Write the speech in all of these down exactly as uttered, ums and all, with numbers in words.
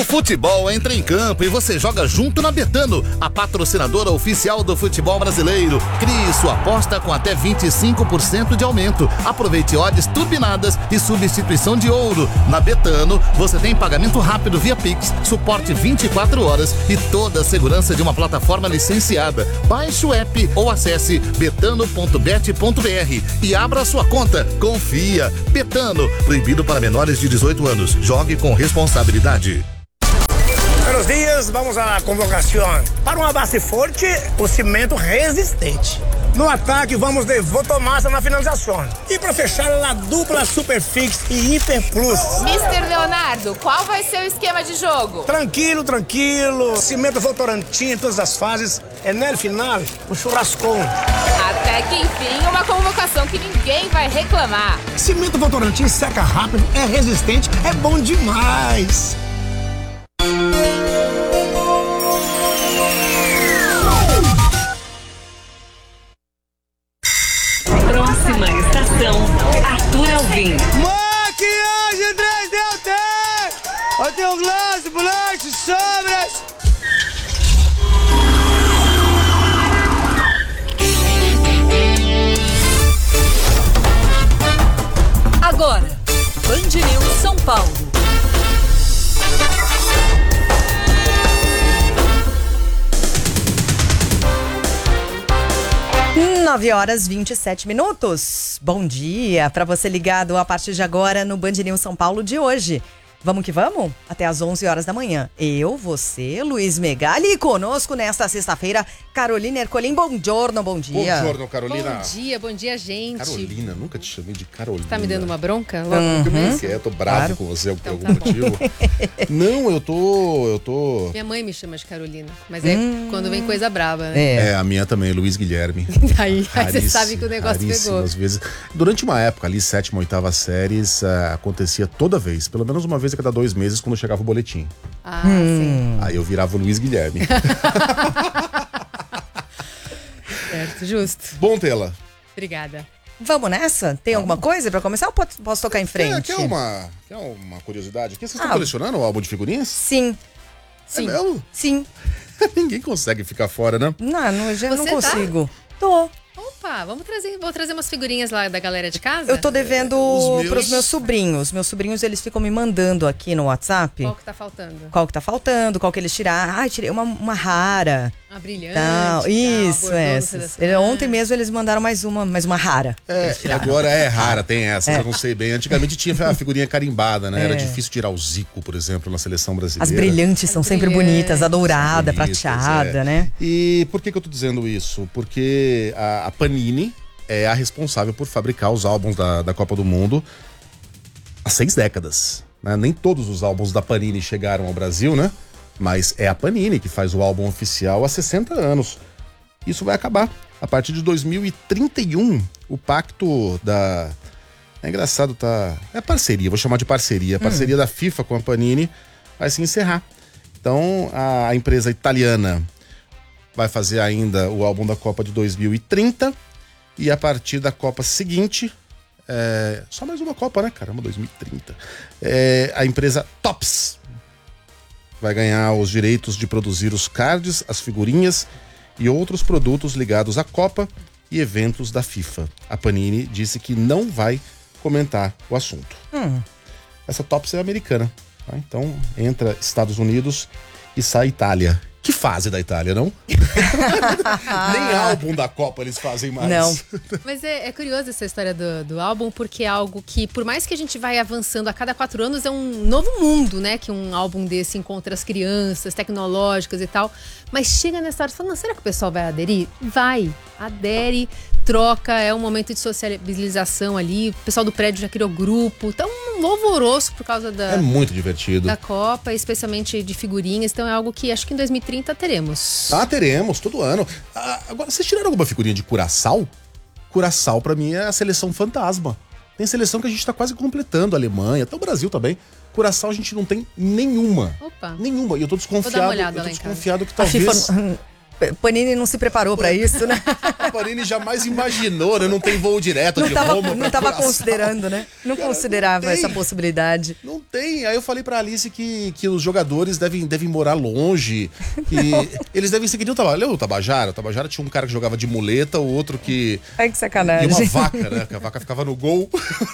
Futebol entra em campo e você joga junto na Betano, a patrocinadora oficial do futebol brasileiro. Crie sua aposta com até vinte e cinco por cento de aumento. Aproveite odds turbinadas e substituição de ouro. Na Betano, você tem pagamento rápido via Pix, suporte vinte e quatro horas e toda a segurança de uma plataforma licenciada. Baixe o app ou acesse betano ponto bet ponto br e abra sua conta. Confia. Betano, proibido para menores de dezoito anos. Jogue com responsabilidade. Buenos dias, vamos à convocação. Para uma base forte, o cimento resistente. No ataque, vamos de Votomassa na finalização. E para fechar, a dupla Superfix e Hiper Plus. mister Leonardo, qual vai ser o esquema de jogo? Tranquilo, tranquilo. Cimento Votorantim em todas as fases. É no final, o churrascão. Até que enfim, uma convocação que ninguém vai reclamar. Cimento Votorantim seca rápido, é resistente, é bom demais. Próxima estação, Arthur Alvim. Maquiagem três D L T! Eu tenho glace, bolacha, sobras. Agora, Band News São Paulo. nove horas e vinte e sete minutos. Bom dia para você ligado a partir de agora no Band News São Paulo de hoje. Vamos que vamos? Até às onze horas da manhã. Eu, você, Luiz Megali e conosco nesta sexta-feira, Carolina Ercolim. Bom giorno, bom dia. Bom giorno, Carolina. Bom dia, bom dia, gente. Carolina, nunca te chamei de Carolina. Tá me dando uma bronca? Uhum. Eu me quieto, tô bravo claro. com você por então, algum tá motivo. Não, eu tô, eu tô... Minha mãe me chama de Carolina, mas é hum. quando vem coisa brava, né? É, é a minha também, Luiz Guilherme. Aí, aí você sabe que o negócio pegou. Às vezes. Durante uma época ali, sétima, oitava séries, uh, acontecia toda vez, pelo menos uma vez a cada dois meses, quando chegava o boletim. Ah, hum. sim. Aí eu virava o Luiz Guilherme. Certo, justo. Bom tê-la. Obrigada. Vamos nessa? Tem alguma coisa pra começar ou posso tocar em frente? É, quer, uma, quer uma curiosidade? Vocês estão ah, colecionando o álbum de figurinhas? Sim. Sim. É mesmo? Sim. Ninguém consegue ficar fora, né? Não, não, já Você não tá? consigo. Tô. Opa, vamos trazer, vou trazer umas figurinhas lá da galera de casa? Eu tô devendo é, meus... pros meus sobrinhos. Meus sobrinhos, eles ficam me mandando aqui no WhatsApp. Qual que tá faltando? Qual que tá faltando, qual que eles tiraram. Ai, tirei uma, uma rara. Uma brilhante. Tal. Isso, tal, essas. Ontem mesmo eles mandaram mais uma, mais uma rara. É, agora é rara, tem essas, é. eu não sei bem. Antigamente tinha a figurinha carimbada, né? É. Era difícil tirar o Zico, por exemplo, na seleção brasileira. As brilhantes As são brilhantes. sempre bonitas, a dourada, bonitas, prateada, é. né? E por que que eu tô dizendo isso? Porque a, a Panini é a responsável por fabricar os álbuns da, da Copa do Mundo há seis décadas. Né? Nem todos os álbuns da Panini chegaram ao Brasil, né? Mas é a Panini que faz o álbum oficial há sessenta anos. Isso vai acabar. A partir de dois mil e trinta e um, o pacto da... É engraçado, tá... É parceria, vou chamar de parceria. A parceria hum. da FIFA com a Panini vai se encerrar. Então, a, a empresa italiana vai fazer ainda o álbum da Copa de dois mil e trinta. E a partir da Copa seguinte, é, só mais uma Copa, né? Caramba, dois mil e trinta. É, a empresa Topps vai ganhar os direitos de produzir os cards, as figurinhas e outros produtos ligados à Copa e eventos da FIFA. A Panini disse que não vai comentar o assunto. Hum. Essa Topps é americana, tá? Então entra Estados Unidos e sai Itália. Que fase da Itália, não? Nem álbum da Copa eles fazem mais. Não. Mas é, é curioso essa história do, do álbum, porque é algo que, por mais que a gente vai avançando a cada quatro anos, é um novo mundo, né? Que um álbum desse encontra as crianças, tecnológicas e tal. Mas chega nessa hora e fala, não, será que o pessoal vai aderir? Vai, adere, troca, é um momento de socialização ali. O pessoal do prédio já criou grupo. Então, um alvoroço por causa da... É muito divertido. Da Copa, especialmente de figurinhas. Então, é algo que acho que em dois mil e trinta teremos. Ah, teremos, todo ano. Ah, agora, vocês tiraram alguma figurinha de Curaçao? Curaçao, pra mim, é a seleção fantasma. Tem seleção que a gente tá quase completando. A Alemanha, até o Brasil também. Curaçao a gente não tem nenhuma. Opa. Nenhuma. E eu tô desconfiado. Vou dar uma olhada eu tô lá desconfiado em que talvez... FIFA... Panini não se preparou pra isso, né? A Panini jamais imaginou, né? Não tem voo direto Não de tava, Roma não pra tava Curaçao. considerando, né? Não Cara, considerava não tem. essa possibilidade. Não tem. Aí eu falei pra Alice que, que os jogadores devem, devem morar longe. Que eles devem seguir o Tabajara. Lembra o Tabajara? O Tabajara tinha um cara que jogava de muleta, o outro que... Ai, que sacanagem. E uma vaca, né? Que a vaca ficava no gol.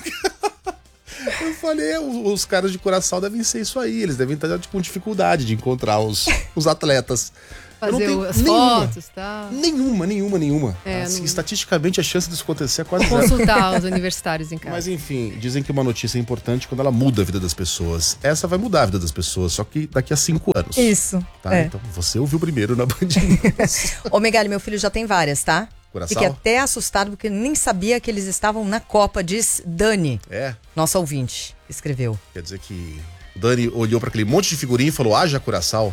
Eu falei, os, os caras de Curaçao devem ser isso aí. Eles devem estar com dificuldade de encontrar os, os atletas. Eu não Fazer tenho as nenhuma, fotos e tal. Nenhuma, nenhuma, nenhuma. É, Assim, não- Estatisticamente, a chance disso acontecer é quase zero. Consultar os universitários em casa. Mas enfim, dizem que uma notícia é importante quando ela muda a vida das pessoas. Essa vai mudar a vida das pessoas, só que daqui a cinco anos. Isso. Tá? É. Então você ouviu primeiro na Band News. Ô, Megali, meu filho já tem várias, tá? Curaçao? Fiquei até assustado porque nem sabia que eles estavam na Copa, diz Dani, É, nossa ouvinte, escreveu. quer dizer que o Dani olhou pra aquele monte de figurinha e falou, haja Curaçao.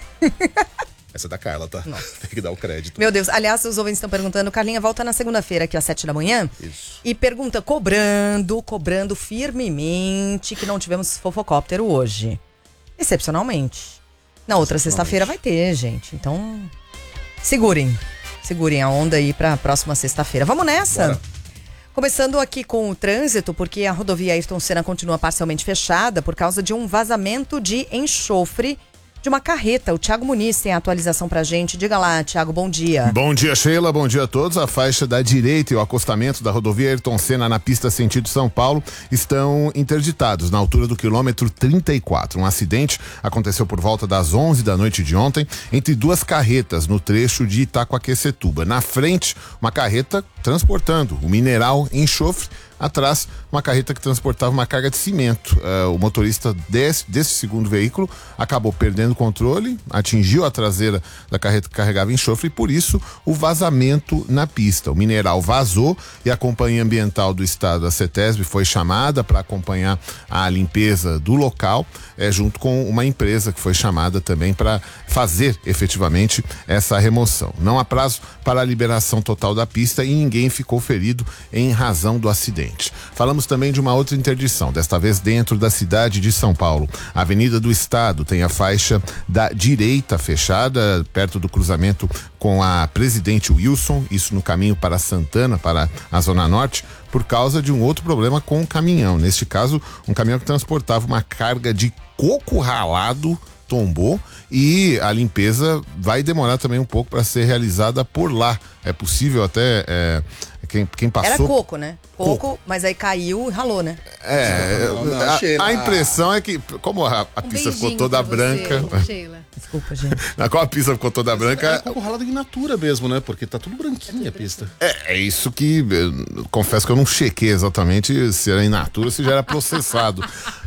Essa é da Carla, tá? Tem que dar o crédito. Meu Deus, aliás, os ouvintes estão perguntando, Carlinha volta na segunda-feira aqui às sete da manhã. Isso. E pergunta, cobrando, cobrando firmemente que não tivemos fofocóptero hoje. Excepcionalmente. Na outra sexta-feira vai ter, gente. Então, segurem. Segurem a onda aí pra próxima sexta-feira. Vamos nessa? Bora. Começando aqui com o trânsito, porque a rodovia Ayrton Senna continua parcialmente fechada por causa de um vazamento de enxofre de uma carreta. O Thiago Muniz tem a atualização pra gente. Diga lá, Thiago, bom dia. Bom dia, Sheila. Bom dia a todos. A faixa da direita e o acostamento da rodovia Ayrton Senna na pista sentido São Paulo estão interditados na altura do quilômetro trinta e quatro. Um acidente aconteceu por volta das onze da noite de ontem entre duas carretas no trecho de Itacoaquecetuba. Na frente, uma carreta transportando o mineral enxofre. Atrás, uma carreta que transportava uma carga de cimento. Uh, o motorista desse, desse segundo veículo acabou perdendo o controle, atingiu a traseira da carreta que carregava enxofre e, por isso, o vazamento na pista. O mineral vazou e a Companhia Ambiental do Estado, a CETESB, foi chamada para acompanhar a limpeza do local, eh, junto com uma empresa que foi chamada também para fazer efetivamente essa remoção. Não há prazo para a liberação total da pista e ninguém ficou ferido em razão do acidente. Falamos também de uma outra interdição, desta vez dentro da cidade de São Paulo. A Avenida do Estado tem a faixa da direita fechada, perto do cruzamento com a Presidente Wilson, isso no caminho para Santana, para a Zona Norte, por causa de um outro problema com o caminhão. Neste caso, um caminhão que transportava uma carga de coco ralado tombou e a limpeza vai demorar também um pouco para ser realizada por lá. É possível até é, quem, quem passou... Era coco, né? Coco, Coco. mas aí caiu e ralou, né? É, Não, não, a, Sheila. a impressão é que, como a, a Um pista ficou beijinho toda pra branca, você, Sheila. Desculpa, gente. na qual a pista ficou toda É branca, coco ralado em natura mesmo, né? Porque tá tudo branquinho a pista. é, é isso que, eu confesso que eu não chequei exatamente se era in natura ou se já era processado.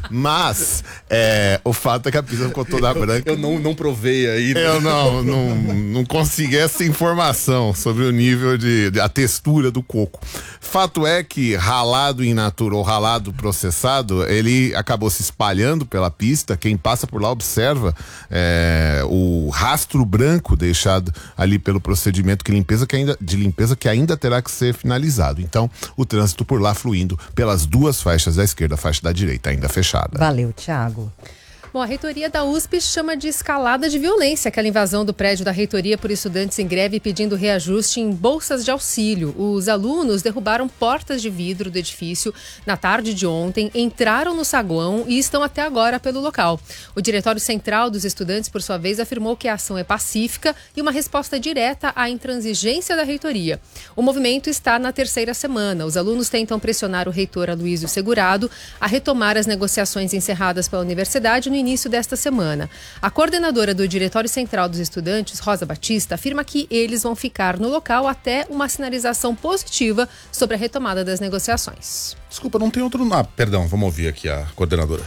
Mas, é, o fato é que a pista ficou toda branca. Eu não, não provei aí. né? Eu não, não, não consegui essa informação sobre o nível de, de a textura do coco. Fato é que ralado in natura ou ralado processado, ele acabou se espalhando pela pista. Quem passa por lá observa é, o rastro branco deixado ali pelo procedimento que limpeza que ainda, de limpeza que ainda terá que ser finalizado. Então, o trânsito por lá fluindo pelas duas faixas da esquerda, a faixa da direita ainda fechada. Valeu, Thiago. Bom, a reitoria da U S P chama de escalada de violência aquela invasão do prédio da reitoria por estudantes em greve pedindo reajuste em bolsas de auxílio. Os alunos derrubaram portas de vidro do edifício na tarde de ontem, entraram no saguão e estão até agora pelo local. O Diretório Central dos Estudantes, por sua vez, afirmou que a ação é pacífica e uma resposta direta à intransigência da reitoria. O movimento está na terceira semana. Os alunos tentam pressionar o reitor Aloysio Segurado a retomar as negociações encerradas pela universidade no início desta semana. A coordenadora do Diretório Central dos Estudantes, Rosa Batista, afirma que eles vão ficar no local até uma sinalização positiva sobre a retomada das negociações. Desculpa, não tem outro... Ah, perdão, vamos ouvir aqui a coordenadora.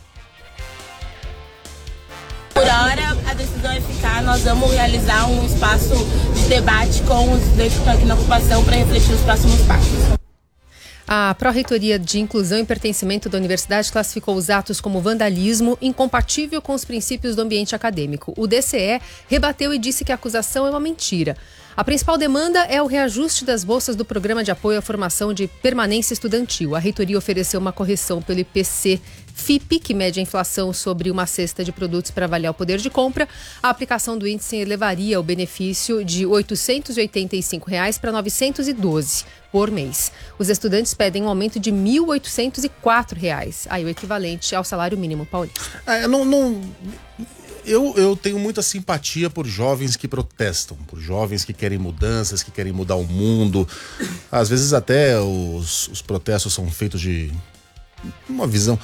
Por hora, a decisão é ficar. Nós vamos realizar um espaço de debate com os estudantes que estão aqui na ocupação para refletir os próximos passos. A Pró-Reitoria de Inclusão e Pertencimento da Universidade classificou os atos como vandalismo incompatível com os princípios do ambiente acadêmico. O D C E rebateu e disse que a acusação é uma mentira. A principal demanda é o reajuste das bolsas do Programa de Apoio à Formação de Permanência Estudantil. A reitoria ofereceu uma correção pelo I P C F I P, que mede a inflação sobre uma cesta de produtos para avaliar o poder de compra, a aplicação do índice elevaria o benefício de oitocentos e oitenta e cinco reais para novecentos e doze por mês. Os estudantes pedem um aumento de mil oitocentos e quatro reais, aí o equivalente ao salário mínimo paulista. É, não, não, eu, eu tenho muita simpatia por jovens que protestam, por jovens que querem mudanças, que querem mudar o mundo. Às vezes até os, os protestos são feitos de uma visão...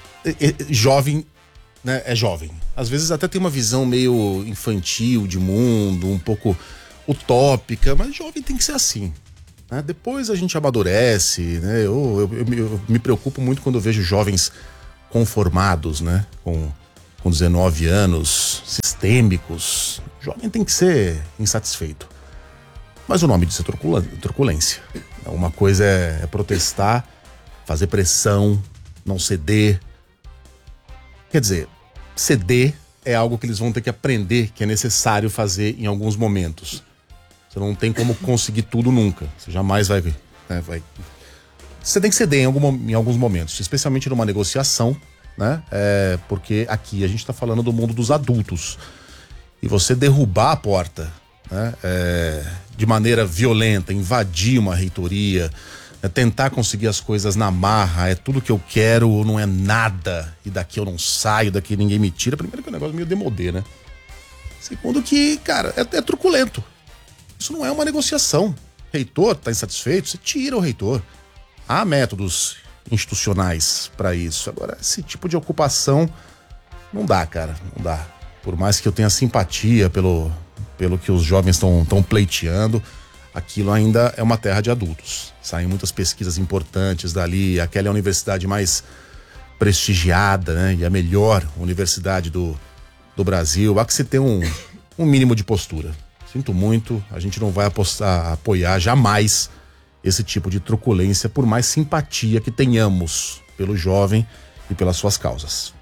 Jovem, né, é jovem. Às vezes até tem uma visão meio infantil de mundo, um pouco utópica, mas jovem tem que ser assim, né? Depois a gente amadurece, né? Eu, eu, eu, eu me preocupo muito quando eu vejo jovens conformados, né? Com, com dezenove anos, sistêmicos. Jovem tem que ser insatisfeito. Mas o nome disso é truculência. Uma coisa é, é protestar, fazer pressão, não ceder. Quer dizer, ceder é algo que eles vão ter que aprender que é necessário fazer em alguns momentos. Você não tem como conseguir tudo nunca. Você jamais vai, né, vai... Você tem que ceder em, algum, em alguns momentos, especialmente numa negociação, né? É, porque aqui a gente está falando do mundo dos adultos. E você derrubar a porta, né, é, de maneira violenta, invadir uma reitoria... É tentar conseguir as coisas na marra, é tudo que eu quero ou não é nada, e daqui eu não saio, daqui ninguém me tira. Primeiro que é um negócio meio demodê, né? Segundo que, cara, é, é truculento. Isso não é uma negociação. Reitor tá insatisfeito, você tira o reitor. Há métodos institucionais para isso. Agora, esse tipo de ocupação não dá, cara, não dá. Por mais que eu tenha simpatia pelo, pelo que os jovens estão estão pleiteando, aquilo ainda é uma terra de adultos. Saem muitas pesquisas importantes dali. Aquela é a universidade mais prestigiada, né? E a melhor universidade do, do Brasil. Há que se ter um, um mínimo de postura. Sinto muito, a gente não vai apostar, apoiar jamais esse tipo de truculência, por mais simpatia que tenhamos pelo jovem e pelas suas causas.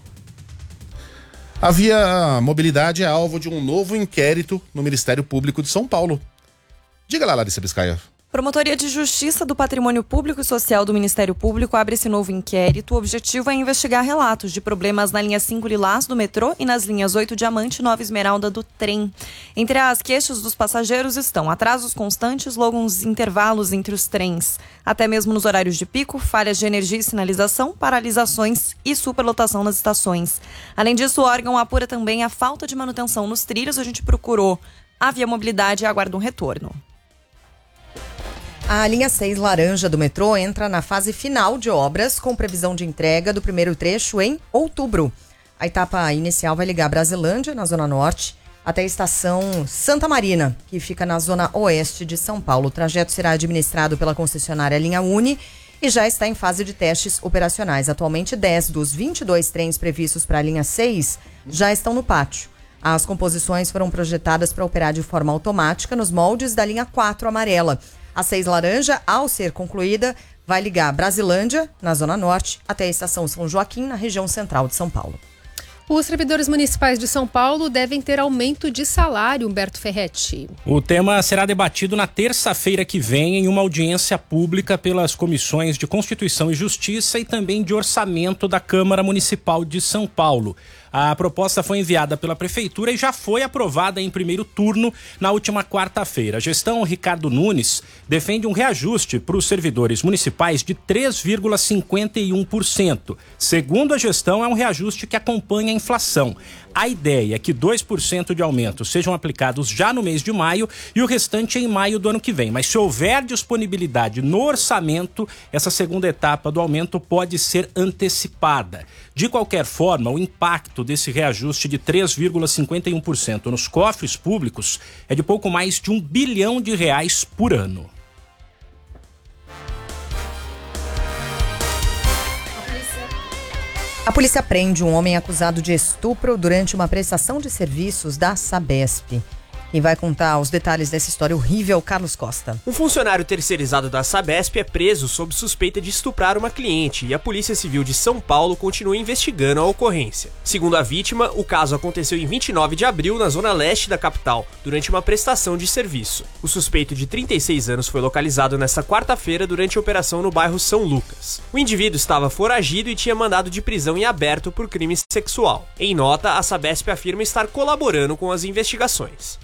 A Via Mobilidade é alvo de um novo inquérito no Ministério Público de São Paulo. Diga lá, Larissa Biscaia. Promotoria de Justiça do Patrimônio Público e Social do Ministério Público abre esse novo inquérito. O objetivo é investigar relatos de problemas na linha cinco Lilás do metrô e nas linhas oito Diamante e nove Esmeralda do trem. Entre as queixas dos passageiros estão atrasos constantes, longos intervalos entre os trens, até mesmo nos horários de pico, falhas de energia e sinalização, paralisações e superlotação nas estações. Além disso, o órgão apura também a falta de manutenção nos trilhos. A gente procurou a Via Mobilidade e aguarda um retorno. A linha seis laranja do metrô entra na fase final de obras, com previsão de entrega do primeiro trecho em outubro. A etapa inicial vai ligar Brasilândia, na Zona Norte, até a estação Santa Marina, que fica na Zona Oeste de São Paulo. O trajeto será administrado pela concessionária Linha Uni e já está em fase de testes operacionais. Atualmente, dez dos vinte e dois trens previstos para a linha seis já estão no pátio. As composições foram projetadas para operar de forma automática nos moldes da linha quatro amarela. A seis laranja, ao ser concluída, vai ligar Brasilândia, na Zona Norte, até a estação São Joaquim, na região central de São Paulo. Os servidores municipais de São Paulo devem ter aumento de salário, Humberto Ferretti. O tema será debatido na terça-feira que vem em uma audiência pública pelas comissões de Constituição e Justiça e também de Orçamento da Câmara Municipal de São Paulo. A proposta foi enviada pela Prefeitura e já foi aprovada em primeiro turno na última quarta-feira. A gestão Ricardo Nunes defende um reajuste para os servidores municipais de três vírgula cinquenta e um por cento. Segundo a gestão, é um reajuste que acompanha a inflação. A ideia é que dois por cento de aumento sejam aplicados já no mês de maio e o restante em maio do ano que vem. Mas se houver disponibilidade no orçamento, essa segunda etapa do aumento pode ser antecipada. De qualquer forma, o impacto desse reajuste de três vírgula cinquenta e um por cento nos cofres públicos é de pouco mais de um bilhão de reais por ano. A polícia prende um homem acusado de estupro durante uma prestação de serviços da Sabesp. Quem vai contar os detalhes dessa história horrível é o Carlos Costa. Um funcionário terceirizado da Sabesp é preso sob suspeita de estuprar uma cliente e a Polícia Civil de São Paulo continua investigando a ocorrência. Segundo a vítima, o caso aconteceu em vinte e nove de abril na zona leste da capital, durante uma prestação de serviço. O suspeito de trinta e seis anos foi localizado nesta quarta-feira durante a operação no bairro São Lucas. O indivíduo estava foragido e tinha mandado de prisão em aberto por crime sexual. Em nota, a Sabesp afirma estar colaborando com as investigações.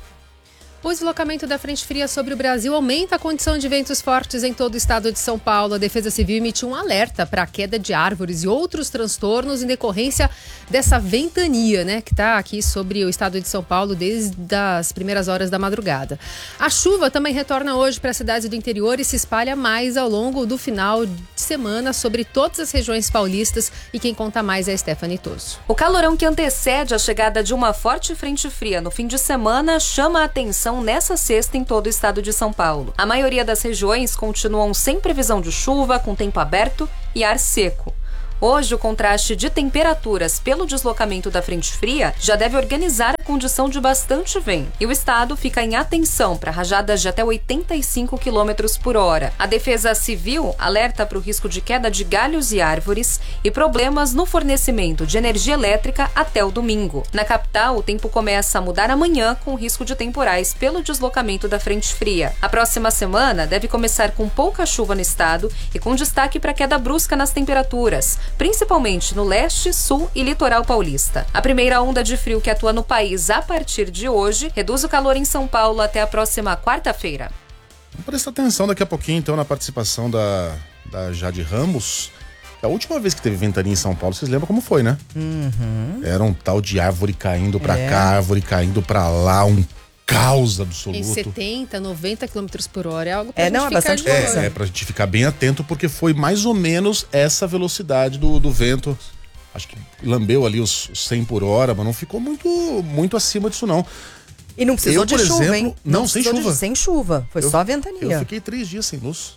O deslocamento da frente fria sobre o Brasil aumenta a condição de ventos fortes em todo o estado de São Paulo. A Defesa Civil emitiu um alerta para a queda de árvores e outros transtornos em decorrência dessa ventania, né, que está aqui sobre o estado de São Paulo desde as primeiras horas da madrugada. A chuva também retorna hoje para as cidades do interior e se espalha mais ao longo do final de semana sobre todas as regiões paulistas. E quem conta mais é a Stephanie Tosso. O calorão que antecede a chegada de uma forte frente fria no fim de semana chama a atenção nessa sexta em todo o estado de São Paulo. A maioria das regiões continuam sem previsão de chuva, com tempo aberto e ar seco. Hoje, o contraste de temperaturas pelo deslocamento da frente fria já deve organizar a condição de bastante vento. E o estado fica em atenção para rajadas de até oitenta e cinco quilômetros por hora. A Defesa Civil alerta para o risco de queda de galhos e árvores e problemas no fornecimento de energia elétrica até o domingo. Na capital, o tempo começa a mudar amanhã com risco de temporais pelo deslocamento da frente fria. A próxima semana deve começar com pouca chuva no estado e com destaque para queda brusca nas temperaturas, principalmente no leste, sul e litoral paulista. A primeira onda de frio que atua no país a partir de hoje reduz o calor em São Paulo até a próxima quarta-feira. Vamos prestar atenção daqui a pouquinho, então, na participação da, da Jade Ramos. A última vez que teve ventania em São Paulo, vocês lembram como foi, né? Uhum. Era um tal de árvore caindo pra É. cá, árvore caindo pra lá, um caos absoluto. Em setenta, noventa quilômetros por hora é algo pra É, gente não, é ficar bastante de olho. coisa. É, é pra gente ficar bem atento, porque foi mais ou menos essa velocidade do, do vento. Acho que lambeu ali os cem por hora, mas não ficou muito, muito acima disso, não. E não precisou Eu, de por chuva, exemplo, hein? não, sem precisou de- chuva. sem chuva. Foi Eu- só ventania. Eu fiquei três dias sem luz.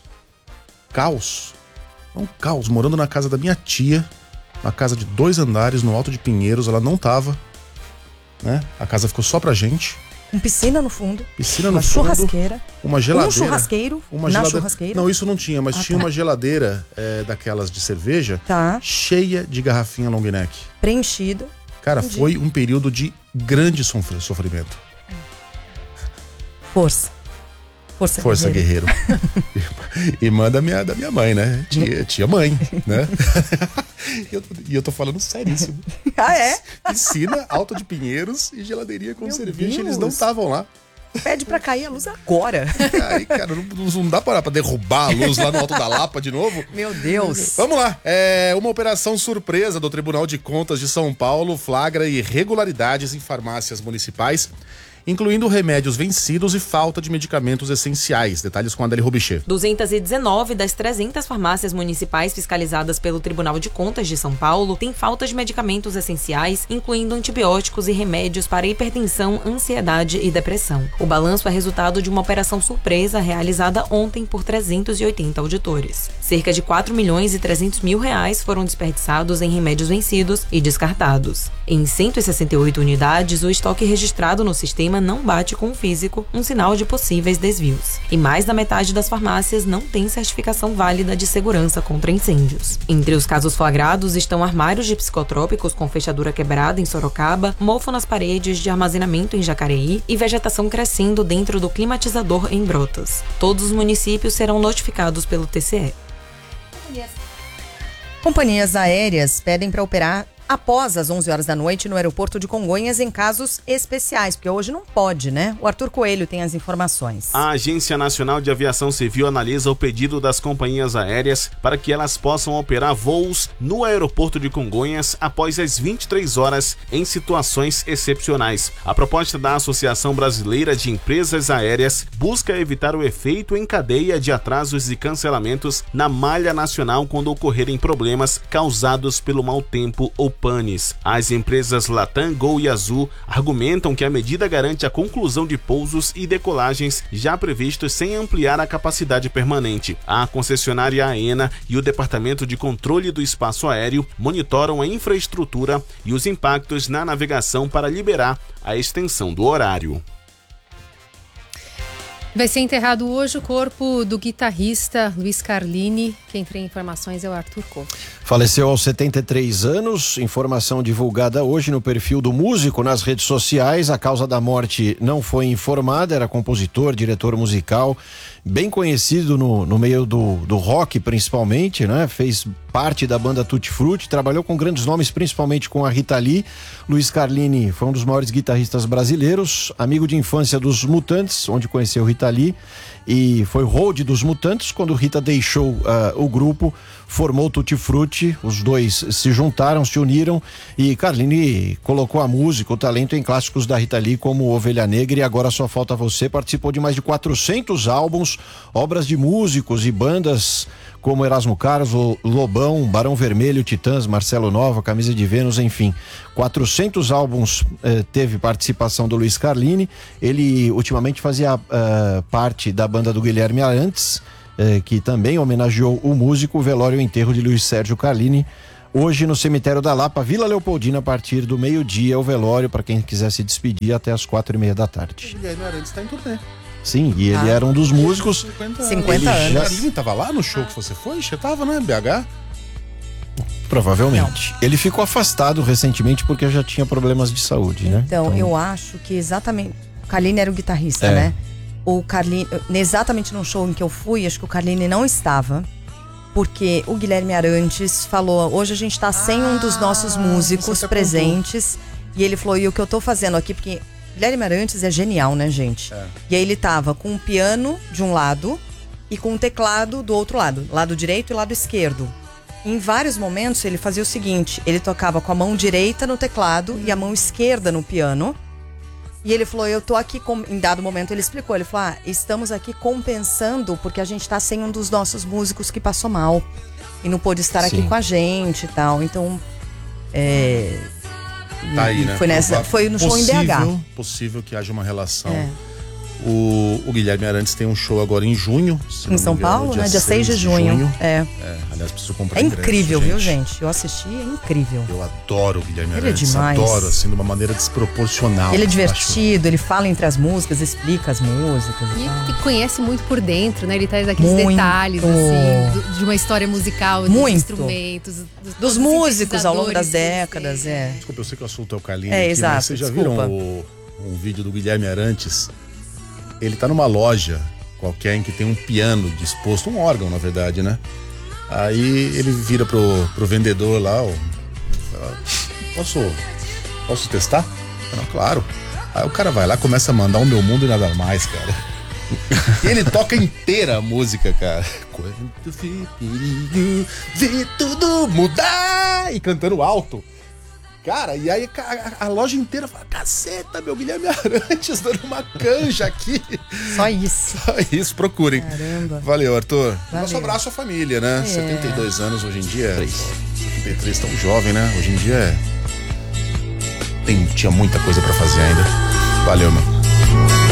Caos. Um caos. Morando na casa da minha tia, uma casa de dois andares no Alto de Pinheiros, ela não tava, né? A casa ficou só pra gente. Com piscina no fundo. Piscina uma no fundo, churrasqueira. uma geladeira. Um churrasqueiro Uma na gelade- churrasqueira. Não, isso não tinha, mas Ah, tinha tá. uma geladeira é, daquelas de cerveja, Tá. cheia de garrafinha long neck. Preenchido. Cara, Entendi. foi um período de grande sofr- sofrimento. Força. Força, Força guerreiro. guerreiro. E manda minha, da minha mãe, né? Tia, tia mãe, né? E eu, e eu tô falando seríssimo. Ah, é? Piscina, Alto de Pinheiros e geladeirinha com Meu cerveja. Deus. Eles não estavam lá. Pede pra cair a luz agora. Aí, cara, não, não dá pra, pra derrubar a luz lá no Alto da Lapa de novo. Meu Deus. Vamos lá. É, uma operação surpresa do Tribunal de Contas de São Paulo flagra irregularidades em farmácias municipais, incluindo remédios vencidos e falta de medicamentos essenciais. Detalhes com a Adele Robichê. duzentas e dezenove das trezentas farmácias municipais fiscalizadas pelo Tribunal de Contas de São Paulo têm falta de medicamentos essenciais, incluindo antibióticos e remédios para hipertensão, ansiedade e depressão. O balanço é resultado de uma operação surpresa realizada ontem por trezentos e oitenta auditores. Cerca de quatro milhões e trezentos mil reais foram desperdiçados em remédios vencidos e descartados. Em cento e sessenta e oito unidades, o estoque registrado no sistema não bate com o físico, um sinal de possíveis desvios. E mais da metade das farmácias não tem certificação válida de segurança contra incêndios. Entre os casos flagrados estão armários de psicotrópicos com fechadura quebrada em Sorocaba, mofo nas paredes de armazenamento em Jacareí e vegetação crescendo dentro do climatizador em Brotas. Todos os municípios serão notificados pelo T C E. Companhias aéreas pedem para operar após as onze horas da noite no aeroporto de Congonhas em casos especiais, porque hoje não pode, né? O Arthur Coelho tem as informações. A Agência Nacional de Aviação Civil analisa o pedido das companhias aéreas para que elas possam operar voos no aeroporto de Congonhas após as vinte e três horas em situações excepcionais. A proposta da Associação Brasileira de Empresas Aéreas busca evitar o efeito em cadeia de atrasos e cancelamentos na malha nacional quando ocorrerem problemas causados pelo mau tempo ou panes. As empresas Latam, Gol e Azul argumentam que a medida garante a conclusão de pousos e decolagens já previstos sem ampliar a capacidade permanente. A concessionária AENA e o Departamento de Controle do Espaço Aéreo monitoram a infraestrutura e os impactos na navegação para liberar a extensão do horário. Vai ser enterrado hoje o corpo do guitarrista Luiz Carlini. Quem tem informações é o Arthur Couto. Faleceu aos setenta e três anos, informação divulgada hoje no perfil do músico nas redes sociais. A causa da morte não foi informada, era compositor, diretor musical, bem conhecido no, no meio do, do rock principalmente, né? Fez parte da banda Tutti Frutti, trabalhou com grandes nomes, principalmente com a Rita Lee. Luiz Carlini foi um dos maiores guitarristas brasileiros, amigo de infância dos Mutantes, onde conheceu Rita Lee, e foi road dos Mutantes. Quando Rita deixou uh, o grupo, formou Tutti Frutti, os dois se juntaram, se uniram, e Carlini colocou a música, o talento em clássicos da Rita Lee como Ovelha Negra e Agora Só Falta Você. Participou de mais de quatrocentos álbuns, obras de músicos e bandas como Erasmo Carlos, Lobão, Barão Vermelho, Titãs, Marcelo Nova, Camisa de Vênus, enfim, quatrocentos álbuns eh, teve participação do Luiz Carlini. Ele ultimamente fazia uh, parte da banda do Guilherme Arantes, eh, que também homenageou o músico. O velório e o enterro de Luiz Sérgio Carlini hoje no cemitério da Lapa, Vila Leopoldina, a partir do meio-dia. O velório para quem quiser se despedir até as quatro e meia da tarde. O Guilherme Arantes está em turnê. Sim, e ele ah, era um dos músicos. cinquenta anos. Já... Carlini tava lá no show que você foi? Você tava, né? B H? Provavelmente. Não. Ele ficou afastado recentemente porque já tinha problemas de saúde, né? Então, então... eu acho que exatamente... O Carlini era o guitarrista, é. né? O Carlini... Exatamente no show em que eu fui, acho que o Carlini não estava, porque o Guilherme Arantes falou, hoje a gente tá sem ah, um dos nossos músicos presentes, e ele falou, e o que eu tô fazendo aqui, porque... Guilherme Arantes é genial, né, gente? É. E aí ele tava com um piano de um lado e com um teclado do outro lado, lado direito e lado esquerdo. Em vários momentos ele fazia o seguinte, ele tocava com a mão direita no teclado e a mão esquerda no piano. E ele falou, eu tô aqui, com... em dado momento ele explicou, ele falou, ah, estamos aqui compensando porque a gente tá sem um dos nossos músicos que passou mal e não pôde estar Sim. aqui com a gente e tal. Então, é... Tá aí, né? Foi, nessa, foi no show em B H. Possível que haja uma relação. É. O, o Guilherme Arantes tem um show agora em junho. Em São engano, Paulo, dia né? Dia seis de junho. junho. É. é. Aliás, preciso comprar É ingresso, incrível, gente. viu, gente? Eu assisti, é incrível. Eu adoro o Guilherme ele Arantes. É demais. Adoro, assim, de uma maneira desproporcional. Ele é divertido, acho. Ele fala entre as músicas, explica as músicas. E ele conhece muito por dentro, né? Ele traz aqueles muito. detalhes, assim, de uma história musical, muito. dos instrumentos, dos, dos músicos ao longo das décadas, é. Desculpa, eu sei que eu assunto é o Carlini é, aqui, exato, mas vocês já desculpa. viram o, um vídeo do Guilherme Arantes? Ele tá numa loja qualquer em que tem um piano disposto, um órgão, na verdade, né? Aí ele vira pro, pro vendedor lá, ó, posso, posso testar? Não, claro. Aí o cara vai lá, começa a mandar O Meu Mundo e Nada Mais, cara. E ele toca inteira a música, cara. Quando vi perigo, vi tudo mudar! E cantando alto. Cara, e aí a, a, a loja inteira fala, caceta, meu Guilherme Arantes dando uma canja aqui. Só isso. Só isso, procurem. Caramba. Valeu, Arthur. Valeu. Nosso abraço à família, né? É. setenta e dois anos hoje em dia. setenta e três tão jovem, né? Hoje em dia é... Tem, tinha muita coisa pra fazer ainda. Valeu, meu.